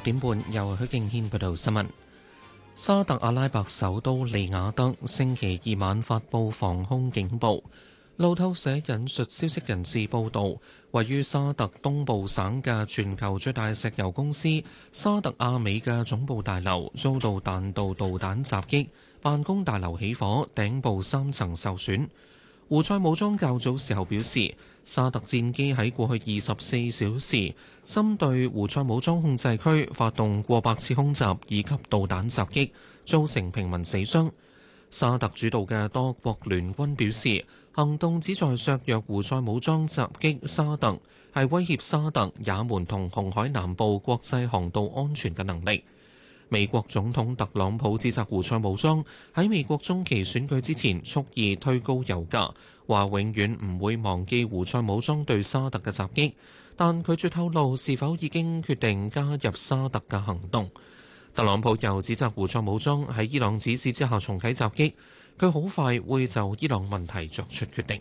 點半，由許敬軒報道新聞。沙特阿拉伯首都利雅得星期二晚發布防空警報。路透社引述消息人士報道，位於沙特東部省嘅全球最大石油公司沙特阿美嘅總部大樓遭到彈道導彈襲擊，辦公大樓起火，頂部3層受損。胡塞武裝較早時候表示，沙特戰機喺過去24小時針對胡塞武裝控制區發動過百次空襲以及導彈襲擊，造成平民死傷。沙特主導嘅多國聯軍表示，行動旨在削弱胡塞武裝襲擊沙特，係威脅沙特、也門同紅海南部國際航道安全嘅能力。美國總統特朗普指責胡塞武裝喺美國中期選舉之前蓄意推高油價，話永遠唔會忘記胡塞武裝對沙特嘅襲擊，但拒絕透露是否已經決定加入沙特嘅行動。特朗普又指責胡塞武裝喺伊朗指示之下重啟襲擊，佢好快會就伊朗問題作出決定。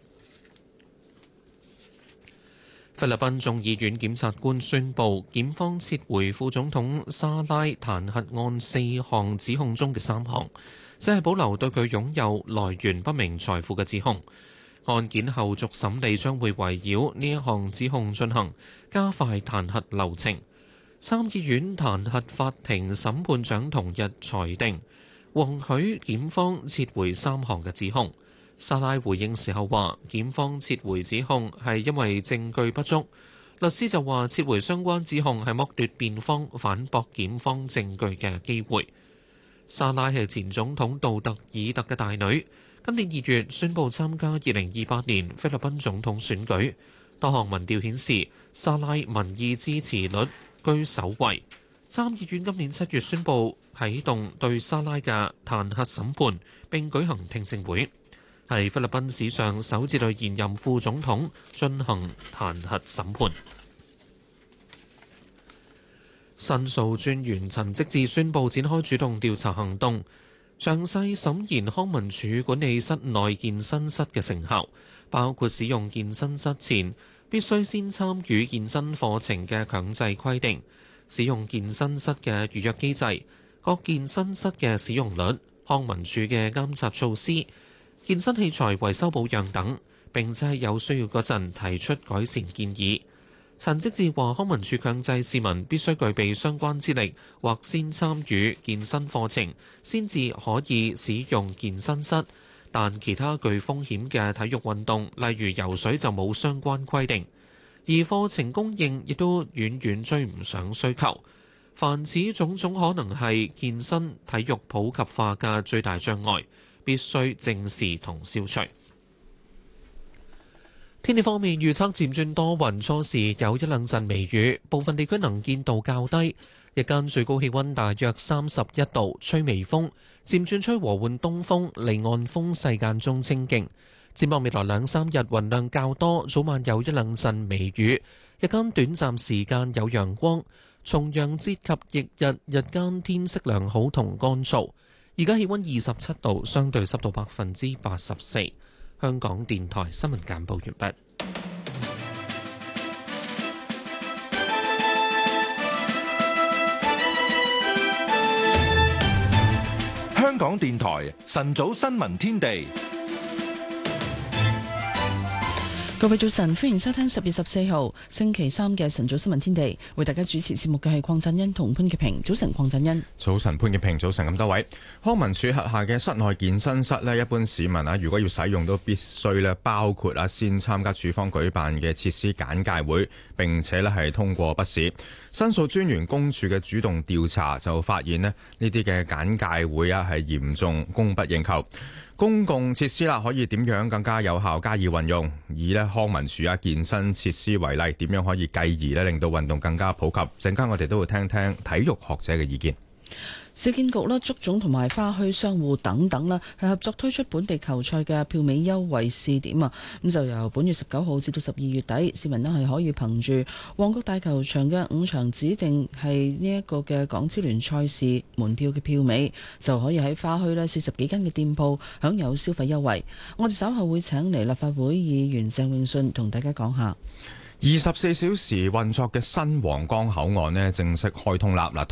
菲律賓眾議院檢察官宣布，檢方撤回副總統沙拉彈劾案4項指控中嘅3項，只係保留對佢擁有來源不明財富嘅指控。案件後續審理將會圍繞呢一項指控進行，加快彈劾流程。參議院彈劾法庭審判長同日裁定，允許檢方撤回3項嘅指控。沙拉回應時候話，檢方撤回指控係因為證據不足。律師就話，撤回相關指控係剝奪辯方反駁檢方證據嘅機會。沙拉係前總統杜特爾特嘅大女，今年2月宣布參加2028年菲律賓總統選舉。多項民調顯示，沙拉民意支持率居首位。參議院今年7月宣布啟動對沙拉嘅彈劾審判，並舉行聽證會，係菲律賓史上首次對現任副總統進行彈劾審判。申訴專員陳積志宣布展開主動調查行動，詳細審研康文署管理室內健身室嘅成效，包括使用健身室前必須先參與健身課程嘅強制規定，使用健身室嘅預約機制，各健身室嘅使用率，康文署嘅監察措施，健身器材維修保養等，並且喺有需要嗰陣提出改善建議。陳積志話，康文署強制市民必須具備相關資歷或先參與健身課程，先至可以使用健身室，但其他具風險嘅體育運動，例如游水就冇相關規定，而課程供應亦都遠遠追唔上需求。凡此種種可能係健身體育普及化嘅最大障礙，必須正視同消除。天氣方面，預測漸轉多雲，初時有一兩陣微雨，部分地區能見度較低。日間最高氣溫大約31度，吹微風，漸轉吹和緩東風，離岸風勢間中清勁。展望未來2-3日雲量較多，早晚有一兩陣微雨，日間短暫時間有陽光。重陽節及翌日日間天色良好同乾燥。而家氣溫27度，相對濕度84%。香港電台新聞簡報完畢。 香港電台晨早新聞天地。 各位早晨，歡迎收聽10月14號星期三嘅晨早新聞天地。為大家主持節目嘅係鄺振欣同潘潔平。早晨，鄺振欣。 早晨，潘潔平。早晨，咁多位。康文署轄下嘅室內健身室呢，一般市民如果要使用都必須包括先參加署方舉辦嘅設施簡介會，並且係通過筆試。申訴專員公署嘅主動調查就發現呢啲嘅簡介會係嚴重供不應求。公共設施可以點樣更加有效加以運用？以康文署健身設施為例，點樣可以繼而令到運動更加普及？陣間我哋都會聽聽體育學者嘅意見。 市建局啦、足總同埋花墟商戶等等啦，係合作推出本地球賽嘅票尾優惠試點啊！咁就由本月19號至到12月底，市民咧係可以憑住旺角大球場嘅5場指定係呢一個嘅港超聯賽事門票嘅票尾，就可以喺花墟咧40幾間嘅店鋪享有消費優惠。我哋稍後會請嚟立法會議員鄭泳舜同大家講下。 24小時運作嘅新皇崗口岸正式開通啦！嗱，